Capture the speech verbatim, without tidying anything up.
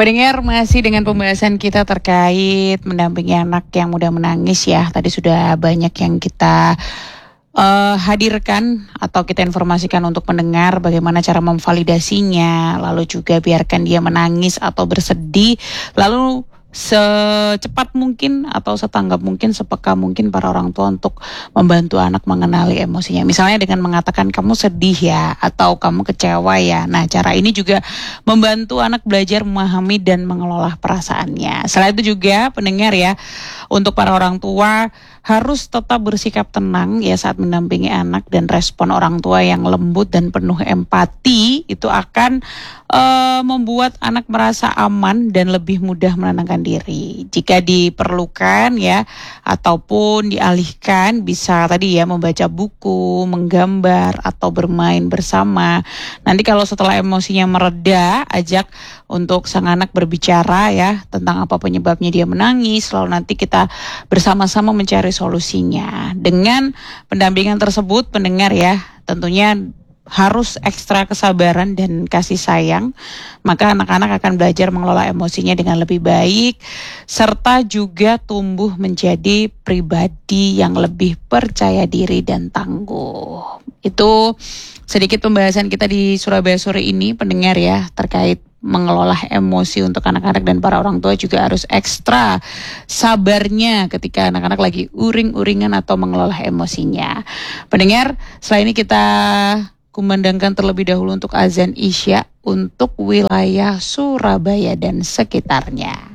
Pendengar, masih dengan pembahasan kita terkait mendampingi anak yang mudah menangis ya. Tadi sudah banyak yang kita uh, hadirkan atau kita informasikan untuk pendengar bagaimana cara memvalidasinya, lalu juga biarkan dia menangis atau bersedih, lalu secepat mungkin atau setanggap mungkin, sepeka mungkin para orang tua untuk membantu anak mengenali emosinya. Misalnya dengan mengatakan kamu sedih ya, atau kamu kecewa ya. Nah, cara ini juga membantu anak belajar memahami dan mengelola perasaannya. Selain itu juga pendengar ya, untuk para orang tua harus tetap bersikap tenang ya saat mendampingi anak, dan respon orang tua yang lembut dan penuh empati itu akan uh, membuat anak merasa aman dan lebih mudah menenangkan diri. Jika diperlukan ya, ataupun dialihkan, bisa tadi ya membaca buku, menggambar atau bermain bersama. Nanti kalau setelah emosinya mereda, ajak untuk sang anak berbicara ya tentang apa penyebabnya dia menangis, lalu nanti kita bersama-sama mencari solusinya. Dengan pendampingan tersebut pendengar ya, tentunya harus ekstra kesabaran dan kasih sayang, maka anak-anak akan belajar mengelola emosinya dengan lebih baik, serta juga tumbuh menjadi pribadi yang lebih percaya diri dan tangguh. Itu sedikit pembahasan kita di Surabaya Sore ini pendengar ya, terkait mengelola emosi untuk anak-anak, dan para orang tua juga harus ekstra sabarnya ketika anak-anak lagi uring-uringan atau mengelola emosinya. Pendengar, setelah ini kita kumandangkan terlebih dahulu untuk azan Isya untuk wilayah Surabaya dan sekitarnya.